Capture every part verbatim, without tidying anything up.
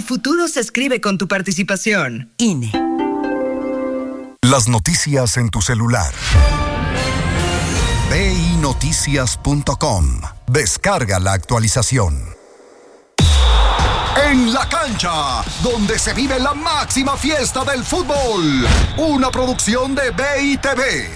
futuro se escribe con tu participación. I N E. Las noticias en tu celular. b i noticias punto com. Descarga la actualización. En la cancha, donde se vive la máxima fiesta del fútbol. Una producción de B I T V.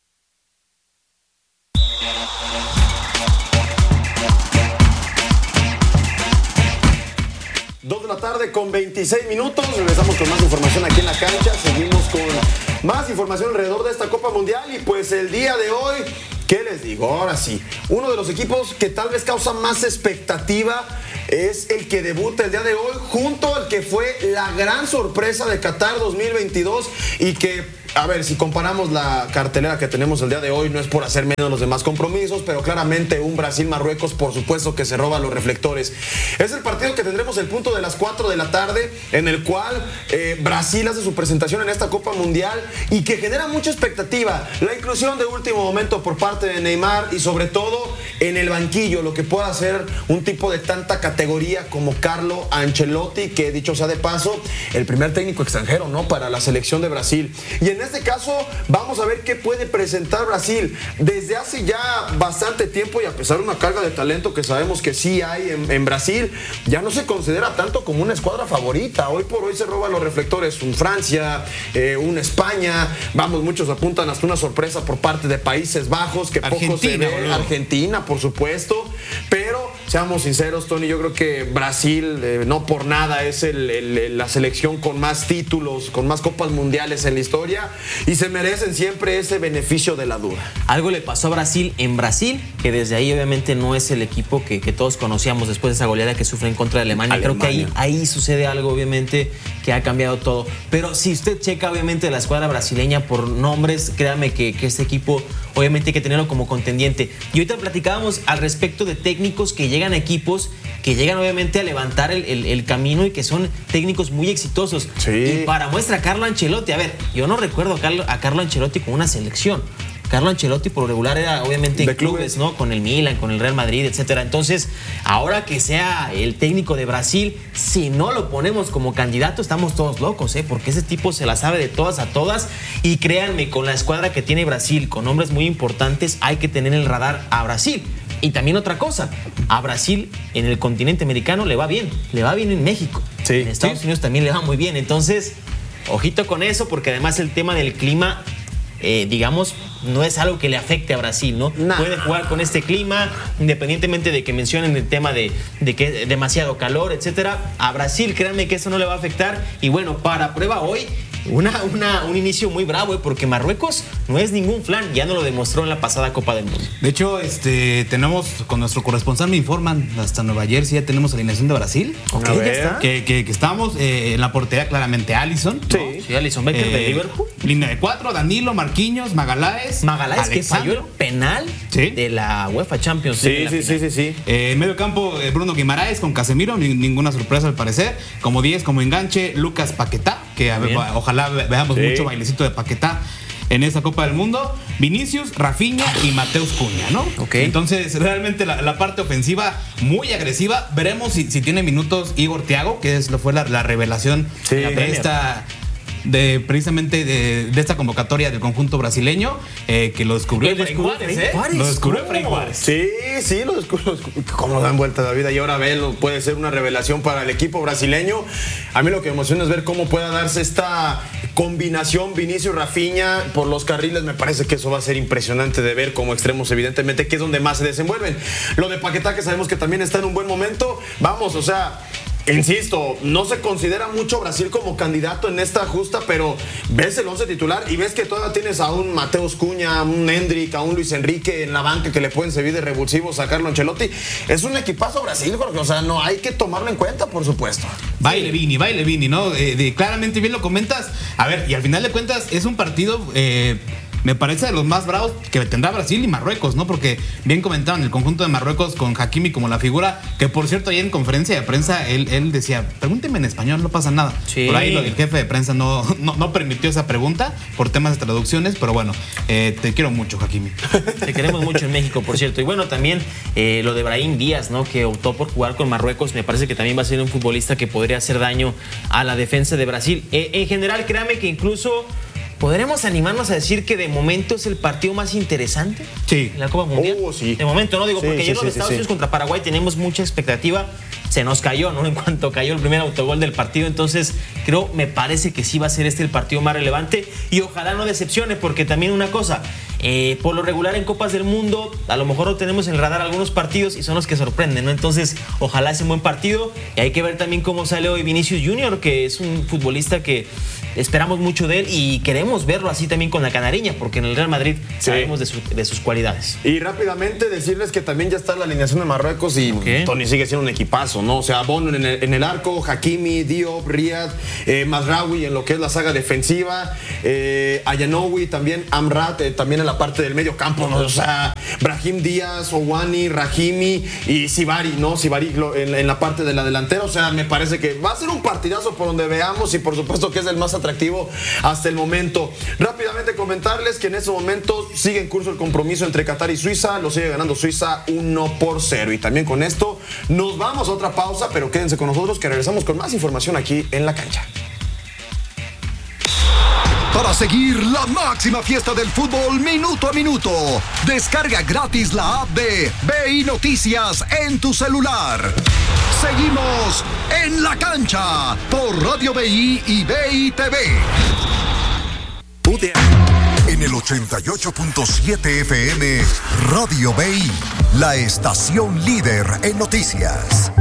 Dos de la tarde con veintiséis minutos. Regresamos con más información aquí en la cancha. Seguimos con más información alrededor de esta Copa Mundial. Y pues el día de hoy, ¿qué les digo? Ahora sí, uno de los equipos que tal vez causa más expectativa es el que debuta el día de hoy, junto al que fue la gran sorpresa de Qatar dos mil veintidós y que, a ver, si comparamos la cartelera que tenemos el día de hoy, no es por hacer menos los demás compromisos, pero claramente un Brasil-Marruecos, por supuesto que se roba los reflectores. Es el partido que tendremos el punto de las cuatro de la tarde, en el cual eh, Brasil hace su presentación en esta Copa Mundial y que genera mucha expectativa. La inclusión de último momento por parte de Neymar y sobre todo en el banquillo, lo que pueda hacer un tipo de tanta categoría como Carlo Ancelotti, que dicho sea de paso, el primer técnico extranjero, ¿no?, para la selección de Brasil. Y en este caso vamos a ver qué puede presentar Brasil. Desde hace ya bastante tiempo, y a pesar de una carga de talento que sabemos que sí hay en, en Brasil, ya no se considera tanto como una escuadra favorita. Hoy por hoy se roban los reflectores un Francia, eh, un España, vamos, muchos apuntan hasta una sorpresa por parte de Países Bajos, que poco se ve. Boludo. Argentina, por supuesto, pero seamos sinceros, Tony, yo creo que Brasil eh, no por nada es el, el, la selección con más títulos, con más copas mundiales en la historia, y se merecen siempre ese beneficio de la duda. Algo le pasó a Brasil en Brasil, que desde ahí obviamente no es el equipo que, que todos conocíamos después de esa goleada que sufre en contra de Alemania. Alemania. Creo que ahí, ahí sucede algo obviamente que ha cambiado todo, pero si usted checa obviamente la escuadra brasileña por nombres, créame que, que este equipo obviamente hay que tenerlo como contendiente. Y ahorita platicábamos al respecto de técnicos que llegan a equipos que llegan obviamente a levantar el, el, el camino y que son técnicos muy exitosos. Sí. Y para muestra, Carlo Ancelotti, a ver, yo no recuerdo a Carlo, a Carlo Ancelotti con una selección. Carlo Ancelotti por lo regular era obviamente en clubes, clubes, ¿no? Con el Milan, con el Real Madrid, etcétera. Entonces, ahora que sea el técnico de Brasil, si no lo ponemos como candidato, estamos todos locos, ¿eh? Porque ese tipo se la sabe de todas a todas. Y créanme, con la escuadra que tiene Brasil, con hombres muy importantes, hay que tener en el radar a Brasil. Y también otra cosa, a Brasil en el continente americano le va bien, le va bien en México. Sí. En Estados sí. Unidos también le va muy bien. Entonces, ojito con eso, porque además el tema del clima, eh, digamos, no es algo que le afecte a Brasil, ¿no? Nah. Puede jugar con este clima, independientemente de que mencionen el tema de, de que es demasiado calor, etcétera. A Brasil, créanme que eso no le va a afectar. Y bueno, para prueba hoy, Una, una, un inicio muy bravo, ¿eh? Porque Marruecos no es ningún flan, ya no lo demostró en la pasada Copa del Mundo. De hecho, este, tenemos, con nuestro corresponsal me informan, hasta Nueva Jersey ya tenemos alineación de Brasil. Ok, ya está. Que, que, que estamos eh, en la portería claramente Alisson. Sí, ¿no? Sí, Alisson Becker Eh, de Liverpool. Línea de cuatro, Danilo, Marquinhos, Magaláes. Magaláes que falló el penal ¿Sí? de la UEFA Champions League. Sí, sí, sí, sí, sí. Eh, en medio campo, eh, Bruno Guimaraes con Casemiro, ni, ninguna sorpresa al parecer. Como diez, como enganche, Lucas Paquetá, que a ver, ojalá veamos Sí. mucho bailecito de Paquetá en esa Copa del Mundo. Vinicius, Rafinha y Mateus Cunha, ¿no? Ok. Entonces, realmente la, la parte ofensiva muy agresiva. Veremos si, si tiene minutos Igor Thiago, que es, fue la, la revelación Sí. de esta... de precisamente de, de esta convocatoria del conjunto brasileño, eh, que lo descubrió ¿Lo Efraín descubrió Juárez, Efraín ¿eh? Juárez? Lo descubrió ¿Cómo? Efraín Juárez. Sí, sí, lo descubro. Cómo lo dan vuelta a la vida. Y ahora velo, puede ser una revelación para el equipo brasileño. A mí lo que me emociona es ver cómo pueda darse esta combinación Vinicius-Rafinha por los carriles. Me parece que eso va a ser impresionante de ver como extremos, evidentemente, que es donde más se desenvuelven. Lo de Paquetá, que sabemos que también está en un buen momento. Vamos, o sea... Insisto, no se considera mucho Brasil como candidato en esta justa, pero ves el once titular y ves que todavía tienes a un Mateus Cunha, a un Hendrick, a un Luis Enrique en la banca que le pueden servir de revulsivos a Carlo Ancelotti. Es un equipazo Brasil, Jorge, o sea, no hay que tomarlo en cuenta, por supuesto. Baile Vini, baile Vini, ¿no? Eh, de, claramente bien lo comentas. A ver, y al final de cuentas es un partido... Eh, me parece de los más bravos que tendrá Brasil y Marruecos, ¿no? Porque bien comentaban el conjunto de Marruecos con Hakimi como la figura, que por cierto, ahí en conferencia de prensa, él, él decía, pregúnteme en español, no pasa nada. Sí. Por ahí el jefe de prensa no, no, no permitió esa pregunta por temas de traducciones, pero bueno, eh, te quiero mucho, Hakimi. Te queremos mucho en México, por cierto. Y bueno, también eh, lo de Brahim Díaz, ¿no? Que optó por jugar con Marruecos, me parece que también va a ser un futbolista que podría hacer daño a la defensa de Brasil. Eh, en general, créame que incluso ¿podremos animarnos a decir que de momento es el partido más interesante sí. en la Copa Mundial? Oh, sí. De momento, ¿no? Digo, sí, porque sí, ayer los sí, Estados sí, Unidos sí. contra Paraguay tenemos mucha expectativa. Se nos cayó, ¿no? En cuanto cayó el primer autogol del partido. Entonces, creo, me parece que sí va a ser este el partido más relevante. Y ojalá no decepcione, porque también una cosa, eh, por lo regular en Copas del Mundo, a lo mejor no tenemos en el radar algunos partidos y son los que sorprenden, ¿no? Entonces, ojalá sea un buen partido. Y hay que ver también cómo sale hoy Vinicius Junior, que es un futbolista que esperamos mucho de él y queremos verlo así también con la canariña, porque en el Real Madrid sí. sabemos de, su, de sus cualidades. Y rápidamente decirles que también ya está la alineación de Marruecos y okay. Tony sigue siendo un equipazo, ¿no? O sea, Bono en el, en el arco, Hakimi, Diop, Riyad, eh, Mazraoui en lo que es la saga defensiva, eh, Ayanoui también, Amrat eh, también en la parte del medio campo, ¿no? O sea, Brahim Díaz, Owani, Rahimi y Sibari, ¿no? Sibari en, en la parte de la delantera. O sea, me parece que va a ser un partidazo por donde veamos y por supuesto que es el más atractivo hasta el momento. Rápidamente comentarles que en estos momentos sigue en curso el compromiso entre Qatar y Suiza, lo sigue ganando Suiza uno por cero. Y también con esto nos vamos a otra pausa, pero quédense con nosotros que regresamos con más información aquí en La Cancha. Para seguir la máxima fiesta del fútbol minuto a minuto, descarga gratis la app de B I Noticias en tu celular. Seguimos en La Cancha por Radio B I y B I T V. En el ochenta y ocho punto siete F M, Radio B I, la estación líder en noticias.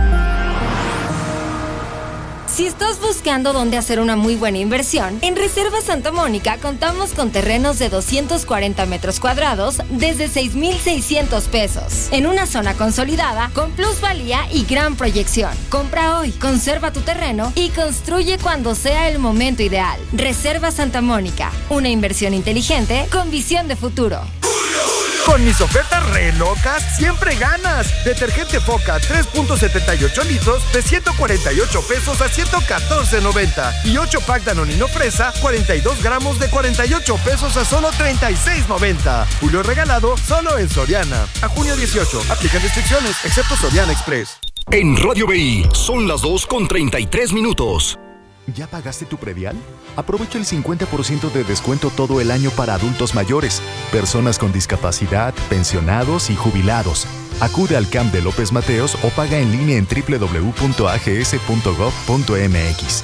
Si estás buscando dónde hacer una muy buena inversión, en Reserva Santa Mónica contamos con terrenos de doscientos cuarenta metros cuadrados desde seis mil seiscientos pesos, en una zona consolidada con plusvalía y gran proyección. Compra hoy, conserva tu terreno y construye cuando sea el momento ideal. Reserva Santa Mónica, una inversión inteligente con visión de futuro. Con mis ofertas re locas, siempre ganas. Detergente Foca tres punto setenta y ocho litros de ciento cuarenta y ocho pesos a ciento catorce noventa. Y ocho pack Danonino Fresa, cuarenta y dos gramos de cuarenta y ocho pesos a solo treinta y seis noventa. Julio regalado solo en Soriana. A junio dieciocho. Aplican restricciones, excepto Soriana Express. En Radio B I son las dos con treinta y tres minutos. ¿Ya pagaste tu predial? Aprovecha el cincuenta por ciento de descuento todo el año para adultos mayores, personas con discapacidad, pensionados y jubilados. Acude al C A M de López Mateos o paga en línea en doble u doble u doble u punto a g s punto gov punto m x.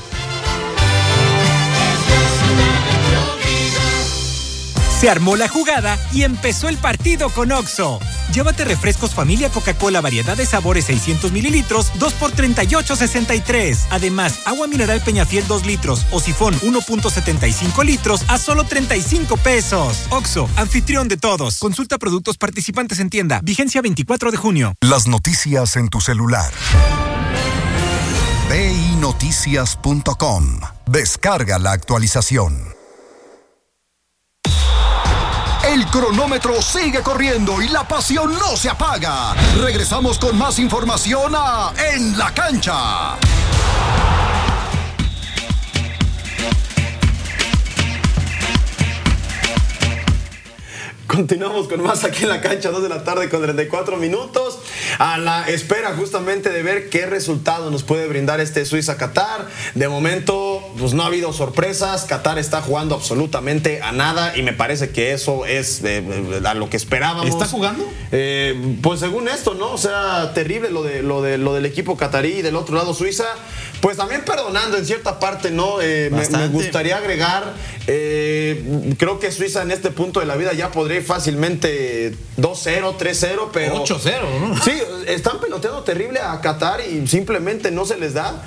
Se armó la jugada y empezó el partido con Oxxo. Llévate refrescos familia Coca-Cola variedad de sabores seiscientos mililitros, dos por treinta y ocho sesenta y tres. Además, agua mineral Peñafiel dos litros o sifón uno punto setenta y cinco litros a solo treinta y cinco pesos. Oxxo, anfitrión de todos. Consulta productos participantes en tienda. Vigencia veinticuatro de junio. Las noticias en tu celular. B I noticias punto com. Descarga la actualización. El cronómetro sigue corriendo y la pasión no se apaga. Regresamos con más información a En la Cancha. Continuamos con más aquí en La Cancha, dos de la tarde con treinta y cuatro minutos, a la espera justamente de ver qué resultado nos puede brindar este Suiza-Qatar. De momento, pues no ha habido sorpresas, Qatar está jugando absolutamente a nada y me parece que eso es eh, a lo que esperábamos. ¿Está jugando? Eh, pues según esto, ¿no? O sea, terrible lo, de, lo, de, lo del equipo catarí y del otro lado Suiza, pues también perdonando en cierta parte, ¿no? Eh, me, me gustaría agregar, eh, creo que Suiza en este punto de la vida ya podría fácilmente dos cero, tres cero, pero ocho cero, ¿no? Sí, están peloteando terrible a Qatar y simplemente no se les da.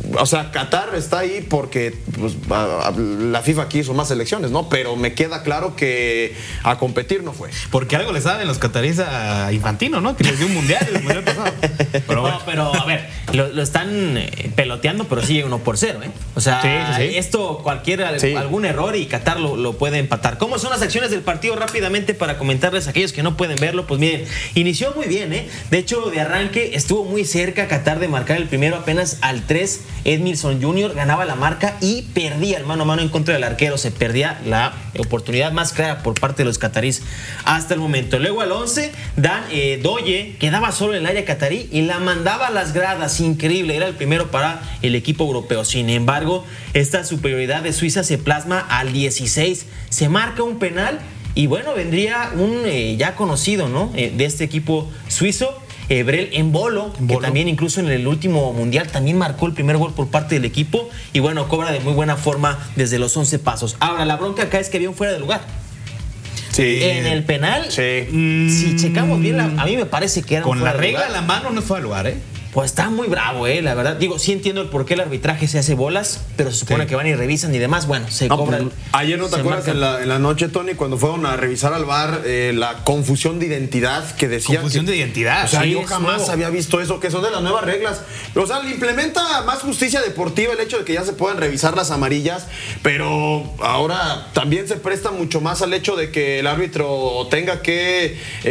o sea, Qatar está ahí porque pues, a, a, la FIFA quiso más selecciones, ¿no? Pero me queda claro que a competir no fue. Porque algo le saben los cataríes a Infantino, ¿no? Que les dio un mundial el mundial pasado. Pero, bueno. No, pero a ver, lo, lo están peloteando, pero sigue uno por cero, ¿eh? O sea, sí, sí, sí. esto, cualquier sí. algún error y Qatar lo, lo puede empatar. ¿Cómo son las acciones del partido? Rápidamente para comentarles a aquellos que no pueden verlo, pues miren, inició muy bien, ¿eh? De hecho, de arranque estuvo muy cerca Qatar de marcar el primero, apenas al tres, Edmilson junior ganaba la marca y perdía el mano a mano en contra del arquero, se perdía la oportunidad más clara por parte de los cataríes hasta el momento. Luego al once, Dan eh, Doye quedaba solo en el área catarí y la mandaba a las gradas, increíble, era el primero para el equipo europeo. Sin embargo, esta superioridad de Suiza se plasma al dieciséis, se marca un penal y bueno, vendría un eh, ya conocido, ¿no? Eh, de este equipo suizo, Eh, Brel Embolo, que también incluso en el último mundial también marcó el primer gol por parte del equipo y bueno, cobra de muy buena forma desde los once pasos. Ahora, la bronca acá es que había un fuera de lugar. Sí. En el penal, sí. si checamos bien, la, a mí me parece que era con un la fuera regla de en la mano no fue al lugar, ¿eh? Pues está muy bravo, eh, la verdad. Digo, sí entiendo el por qué el arbitraje se hace bolas, pero se supone sí. que van y revisan y demás. Bueno, se no, cobra. El, ayer no te acuerdas en la, en la noche, Tony, cuando fueron a revisar al V A R eh, la confusión de identidad que decía. Confusión que, de identidad. O sea, sí, yo jamás nuevo. había visto eso, que son de las nuevas reglas. O sea, le implementa más justicia deportiva el hecho de que ya se puedan revisar las amarillas, pero ahora también se presta mucho más al hecho de que el árbitro tenga que. Eh,